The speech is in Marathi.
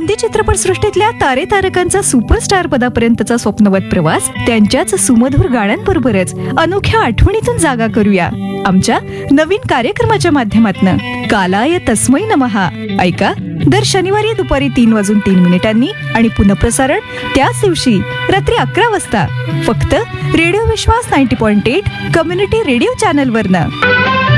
हिंदी चित्रपटसृष्टीतल्या तारे तारकांचा सुपरस्टार पदापर्यंतचा स्वप्नवत प्रवास त्यांच्याच सुमधुर गाण्यांबरोबरच अनोख्या आठवणीतून जागा करूया आमच्या नवीन कार्यक्रमाच्या माध्यमातून. कालाय तस्मै नमः. ऐका दर शनिवारी दुपारी 3:03 आणि पुनःप्रसारण त्याच दिवशी रात्री 11 वाजता फक्त रेडिओ विश्वास 90.8 कम्युनिटी रेडिओ चॅनलवरनं.